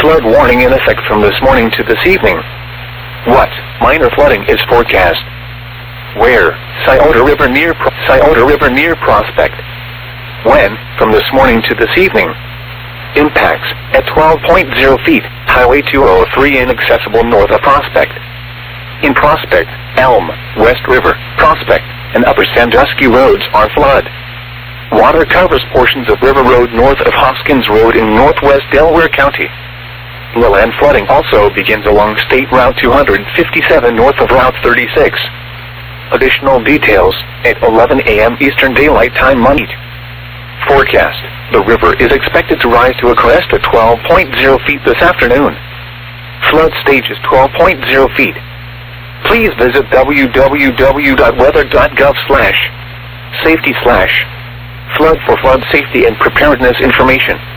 Flood warning in effect from this morning to this evening. What? Minor flooding is forecast. Where? Scioto River near Prospect. When? From this morning to this evening. Impacts, at 12.0 feet, Highway 203 inaccessible north of Prospect. In Prospect, Elm, West River, Prospect, and Upper Sandusky roads are flood. Water covers portions of River Road north of Hoskins Road in northwest Delaware County. Lowland flooding also begins along State Route 257 north of Route 36. Additional details, at 11 a.m. Eastern Daylight Time Monday. Forecast, the river is expected to rise to a crest at 12.0 feet this afternoon. Flood stage is 12.0 feet. Please visit www.weather.gov/safety/flood for flood safety and preparedness information.